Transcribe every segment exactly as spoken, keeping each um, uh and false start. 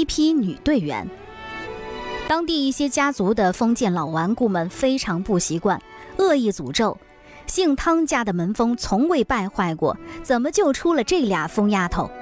批女队员。当地一些家族的封建老顽固们非常不习惯，恶意诅咒姓汤家的门风从未败坏过，怎么就出了这俩疯丫头？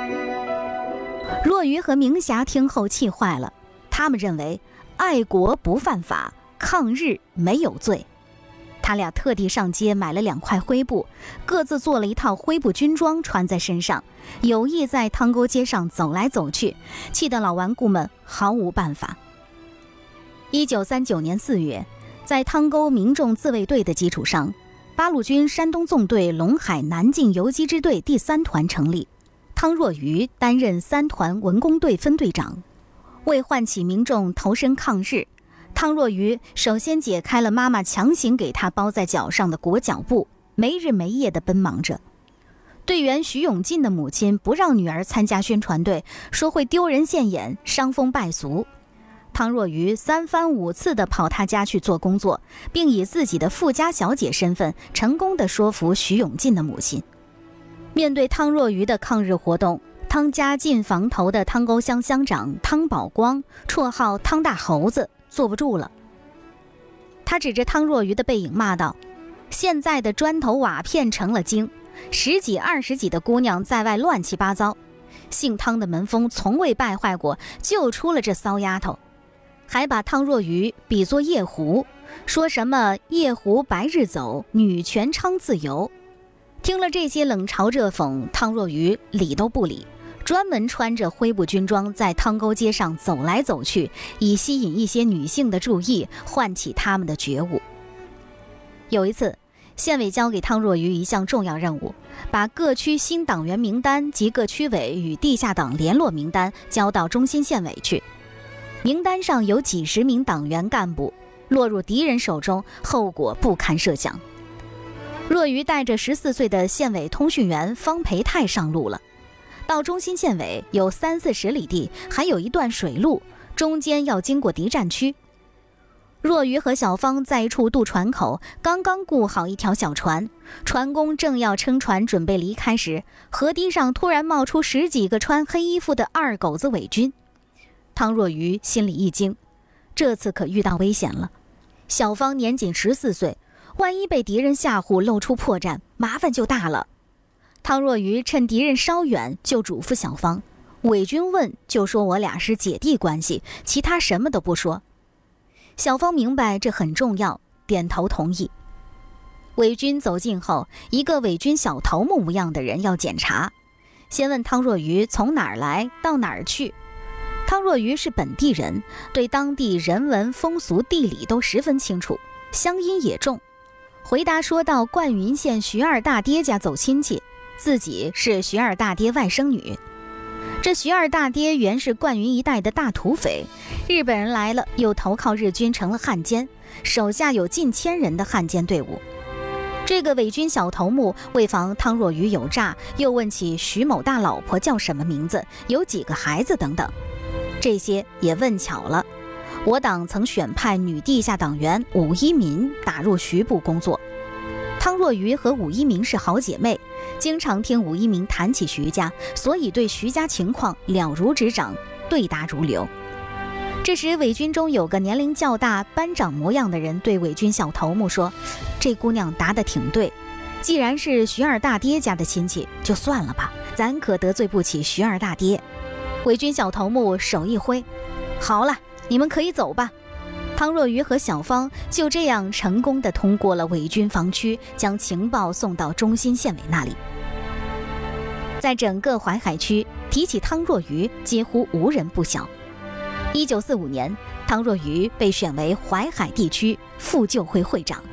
若愚和明霞听后气坏了，他们认为爱国不犯法，抗日没有罪。他俩特地上街买了两块灰布，各自做了一套灰布军装穿在身上，有意在汤沟街上走来走去，气得老顽固们毫无办法。一九三九年四月，在汤沟民众自卫队的基础上，八路军山东纵队陇海南进游击支队第三团成立，汤若愚担任三团文工队分队长。为唤起民众投身抗日，汤若愚首先解开了妈妈强行给他包在脚上的裹脚布，没日没夜地奔忙着。队员徐永进的母亲不让女儿参加宣传队，说会丢人现眼，伤风败俗。汤若愚三番五次地跑他家去做工作，并以自己的富家小姐身份成功地说服徐永进的母亲。面对汤若愚的抗日活动，汤家进房头的汤沟乡乡长汤宝光，绰号汤大猴子，坐不住了。他指着汤若愚的背影骂道：现在的砖头瓦片成了精，十几二十几的姑娘在外乱七八糟，姓汤的门风从未败坏过，就出了这骚丫头。还把汤若愚比作夜壶，说什么夜壶白日走，女权昌自由。听了这些冷嘲热讽，汤若愚理都不理，专门穿着灰布军装在汤沟街上走来走去，以吸引一些女性的注意，唤起他们的觉悟。有一次，县委交给汤若愚一项重要任务，把各区新党员名单及各区委与地下党联络名单交到中心县委去。名单上有几十名党员干部，落入敌人手中，后果不堪设想。若愚带着十四岁的县委通讯员方培泰上路了。到中心县委有三四十里地，还有一段水路，中间要经过敌占区。若愚和小芳在一处渡船口刚刚雇好一条小船，船工正要撑船准备离开时，河堤上突然冒出十几个穿黑衣服的二狗子伪军。汤若愚心里一惊，这次可遇到危险了。小芳年仅十四岁，万一被敌人吓唬露出破绽，麻烦就大了。汤若愚趁敌人稍远就嘱咐小芳，伪军问就说我俩是姐弟关系，其他什么都不说。小芳明白这很重要，点头同意。伪军走近后，一个伪军小头目模样的人要检查，先问汤若愚从哪儿来，到哪儿去。汤若愚是本地人，对当地人文风俗地理都十分清楚，乡音也重。回答说到灌云县徐二大爹家走亲戚，自己是徐二大爹外甥女。这徐二大爹原是灌云一带的大土匪，日本人来了又投靠日军成了汉奸，手下有近千人的汉奸队伍。这个伪军小头目为防汤若愚有诈，又问起徐某大老婆叫什么名字，有几个孩子等等，这些也问巧了。我党曾选派女地下党员武一民打入徐部工作，汤若愚和武一鸣是好姐妹，经常听武一鸣谈起徐家，所以对徐家情况了如指掌，对答如流。这时伪军中有个年龄较大班长模样的人对伪军小头目说，这姑娘答得挺对，既然是徐二大爹家的亲戚，就算了吧，咱可得罪不起徐二大爹。伪军小头目手一挥，好了，你们可以走吧。汤若愚和小芳就这样成功地通过了伪军防区，将情报送到中心县委那里。在整个淮海区，提起汤若愚几乎无人不晓。一九四五年，汤若愚被选为淮海地区妇救会会长。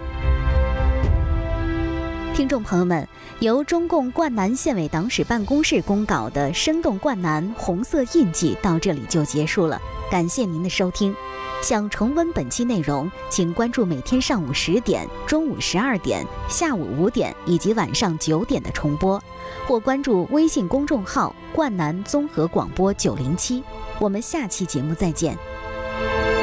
听众朋友们，由中共灌南县委党史办公室公稿的生动灌南红色印记到这里就结束了，感谢您的收听。想重温本期内容，请关注每天上午十点、中午十二点、下午五点以及晚上九点的重播，或关注微信公众号“灌南综合广播九零七”。我们下期节目再见。